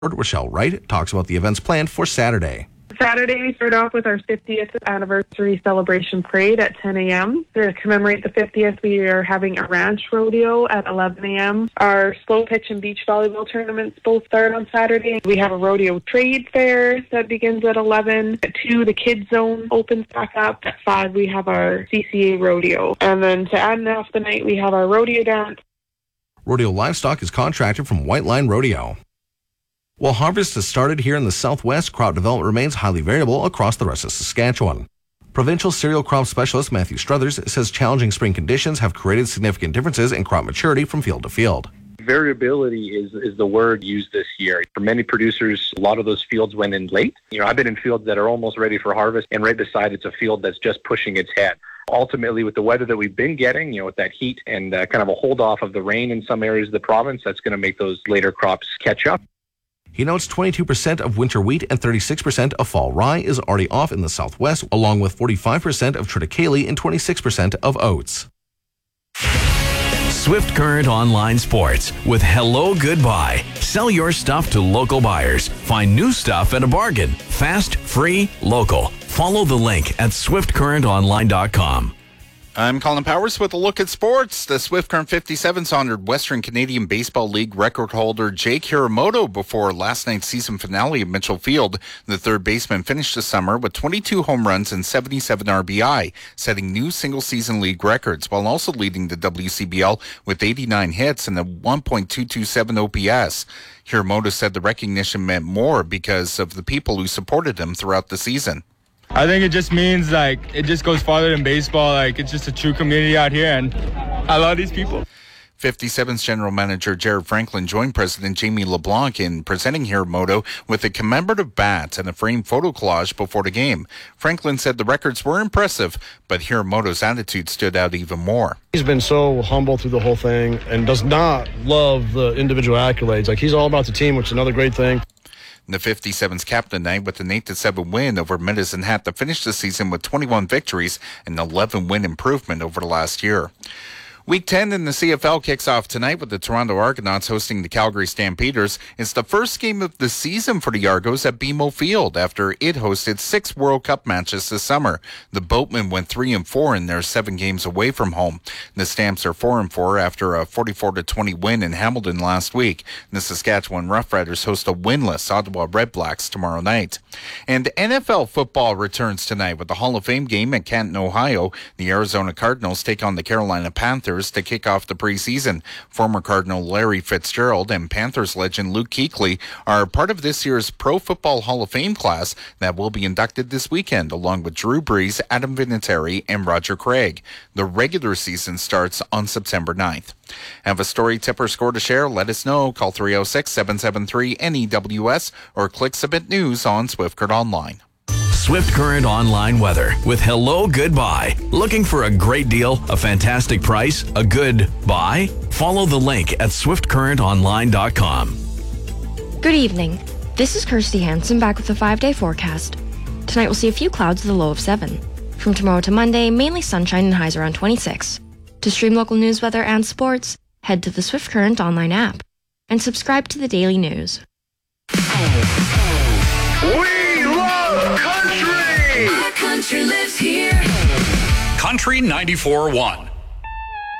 Rochelle Wright talks about the events planned for Saturday. Saturday, we start off with our 50th anniversary celebration parade at 10 a.m. To commemorate the 50th, we are having a ranch rodeo at 11 a.m. Our slow pitch and beach volleyball tournaments both start on Saturday. We have a rodeo trade fair that begins at 11. At 2, the kids zone opens back up. At 5, we have our CCA rodeo. And then to end off the night, we have our rodeo dance. Rodeo livestock is contracted from White Line Rodeo. While harvest has started here in the southwest, crop development remains highly variable across the rest of Saskatchewan. Provincial cereal crop specialist Matthew Struthers says challenging spring conditions have created significant differences in crop maturity from field to field. Variability is the word used this year. For many producers, a lot of those fields went in late. I've been in fields that are almost ready for harvest, and right beside it's a field that's just pushing its head. Ultimately, with the weather that we've been getting, with that heat and kind of a hold off of the rain in some areas of the province, that's going to make those later crops catch up. He notes 22% of winter wheat and 36% of fall rye is already off in the southwest, along with 45% of triticale and 26% of oats. Swift Current Online Sports with Hello Goodbye. Sell your stuff to local buyers. Find new stuff at a bargain. Fast, free, local. Follow the link at swiftcurrentonline.com. I'm Colin Powers with a look at sports. The Swift Current 57s honored Western Canadian Baseball League record holder Jake Hiramoto before last night's season finale at Mitchell Field. The third baseman finished the summer with 22 home runs and 77 RBI, setting new single-season league records, while also leading the WCBL with 89 hits and a 1.227 OPS. Hiramoto said the recognition meant more because of the people who supported him throughout the season. I think it just means, it just goes farther than baseball. It's just a true community out here, and I love these people. 57's General Manager Jared Franklin joined President Jamie LeBlanc in presenting Hiramoto with a commemorative bat and a framed photo collage before the game. Franklin said the records were impressive, but Hiramoto's attitude stood out even more. He's been so humble through the whole thing and does not love the individual accolades. He's all about the team, which is another great thing. The 57's capped the night with an 8-7 win over Medicine Hat to finish the season with 21 victories and an 11-win improvement over the last year. Week 10 in the CFL kicks off tonight with the Toronto Argonauts hosting the Calgary Stampeders. It's the first game of the season for the Argos at BMO Field after it hosted 6 World Cup matches this summer. The Boatmen went 3-4 in their 7 games away from home. The Stamps are 4-4 after a 44-20 win in Hamilton last week. The Saskatchewan Roughriders host a winless Ottawa Redblacks tomorrow night. And NFL football returns tonight with the Hall of Fame game at Canton, Ohio. The Arizona Cardinals take on the Carolina Panthers to kick off the preseason. Former Cardinal Larry Fitzgerald and Panthers legend Luke Kuechly are part of this year's Pro Football Hall of Fame class that will be inducted this weekend, along with Drew Brees, Adam Vinatieri, and Roger Craig. The regular season starts on September 9th. Have a story, tip, or score to share? Let us know. Call 306-773-NEWS or click Submit News on Swift Current Online. Swift Current Online weather with Hello Goodbye. Looking for a great deal, a fantastic price, a good buy? Follow the link at swiftcurrentonline.com. Good evening. This is Kirsty Hansen back with a 5-day forecast. Tonight we'll see a few clouds with a low of 7. From tomorrow to Monday, mainly sunshine and highs around 26. To stream local news, weather, and sports, head to the Swift Current Online app and subscribe to the daily news. Country lives here. Country 94.1.